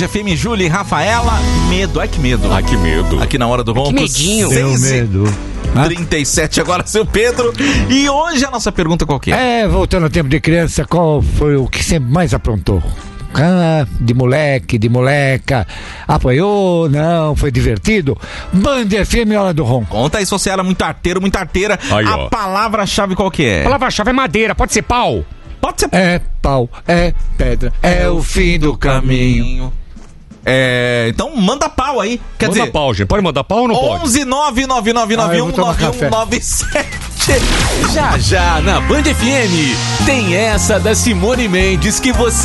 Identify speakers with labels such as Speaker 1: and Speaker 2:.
Speaker 1: FM, Júlia e Rafaela. Medo, ai que medo.
Speaker 2: Ai que medo.
Speaker 1: Aqui na Hora do Ronco.
Speaker 3: Que medinho.
Speaker 1: 37 agora, seu Pedro. E hoje a nossa pergunta qual que é?
Speaker 4: Voltando ao tempo de criança, qual foi o que sempre mais aprontou? De moleque, de moleca, apanhou, não, foi divertido. Band FM, Hora do Ronco.
Speaker 1: Conta aí se você era muito arteiro, muita arteira.
Speaker 2: Aí,
Speaker 1: a
Speaker 2: ó.
Speaker 1: palavra-chave qual que é?
Speaker 3: A palavra-chave é madeira, pode ser pau.
Speaker 1: Pode ser
Speaker 4: É pau, é pedra, é o fim do caminho.
Speaker 1: Então manda pau aí. Quer
Speaker 2: Manda
Speaker 1: dizer,
Speaker 2: pau, gente. Pode mandar pau ou não pode?
Speaker 1: 11 99991
Speaker 4: eu vou tomar café.
Speaker 1: 9197.
Speaker 5: Já já na Band FM tem essa da Simone Mendes que você